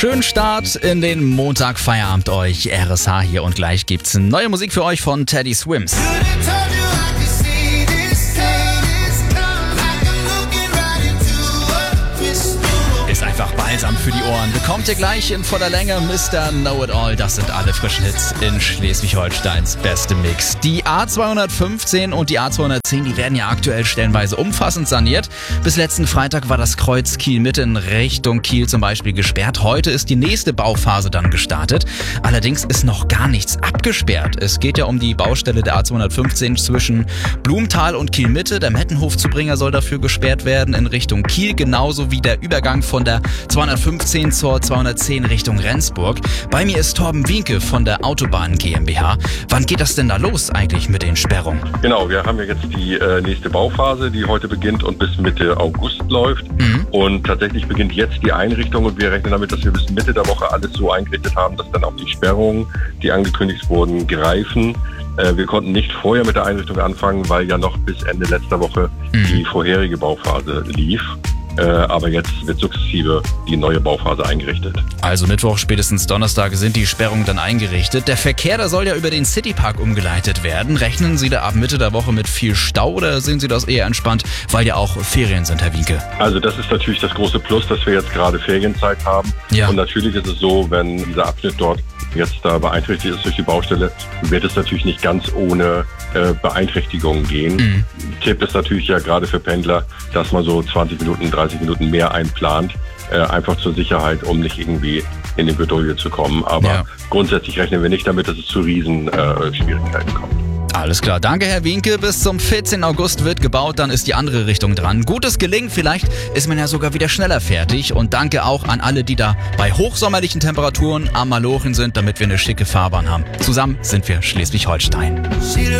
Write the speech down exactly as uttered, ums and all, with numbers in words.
Schönen Start in den Montag, Feierabend euch. R S H hier und gleich gibt's neue Musik für euch von Teddy Swims. Ist einfach balsam für die Ohren. Bekommt ihr gleich in voller Länge Mister Know-It-All. Das sind alle frischen Hits in Schleswig-Holsteins beste Mix. Die A zweihundertfünfzehn und die A zweihundertzehn, die werden ja aktuell stellenweise umfassend saniert. Bis letzten Freitag war das Kreuz Kiel-Mitte in Richtung Kiel zum Beispiel gesperrt. Heute ist die nächste Bauphase dann gestartet. Allerdings ist noch gar nichts abgesperrt. Es geht ja um die Baustelle der A zweihundertfünfzehn zwischen Blumenthal und Kiel-Mitte. Der Mettenhof-Zubringer soll dafür gesperrt werden in Richtung Kiel, genauso wie der Übergang von der zweihundertfünfzehn zur zweihundertzehn Richtung Rendsburg. Bei mir ist Torben Wienke von der Autobahn GmbH. Wann geht das denn da los eigentlich mit den Sperrungen? Genau, wir haben ja jetzt die äh, nächste Bauphase, die heute beginnt und bis Mitte August läuft. Mhm. Und tatsächlich beginnt jetzt die Einrichtung und wir rechnen damit, dass wir bis Mitte der Woche alles so eingerichtet haben, dass dann auch die Sperrungen, die angekündigt wurden, greifen. Äh, wir konnten nicht vorher mit der Einrichtung anfangen, weil ja noch bis Ende letzter Woche mhm. die vorherige Bauphase lief. Äh, aber jetzt wird sukzessive die neue Bauphase eingerichtet. Also Mittwoch, spätestens Donnerstag sind die Sperrungen dann eingerichtet. Der Verkehr, der soll ja über den Citypark umgeleitet werden. Rechnen Sie da ab Mitte der Woche mit viel Stau oder sehen Sie das eher entspannt, weil ja auch Ferien sind, Herr Wienke? Also das ist natürlich das große Plus, dass wir jetzt gerade Ferienzeit haben. Ja. Und natürlich ist es so, wenn dieser Abschnitt dort jetzt da beeinträchtigt ist durch die Baustelle, wird es natürlich nicht ganz ohne äh, Beeinträchtigungen gehen. Mhm. Tipp ist natürlich ja gerade für Pendler, dass man so zwanzig Minuten, dreißig Minuten mehr einplant, äh, einfach zur Sicherheit, um nicht irgendwie in die Bredouille zu kommen. Aber ja. grundsätzlich rechnen wir nicht damit, dass es zu riesen äh, Schwierigkeiten kommt. Alles klar, danke Herr Wienke. Bis zum vierzehnten August wird gebaut, dann ist die andere Richtung dran. Gutes Gelingen, vielleicht ist man ja sogar wieder schneller fertig. Und danke auch an alle, die da bei hochsommerlichen Temperaturen am Malochen sind, damit wir eine schicke Fahrbahn haben. Zusammen sind wir Schleswig-Holstein.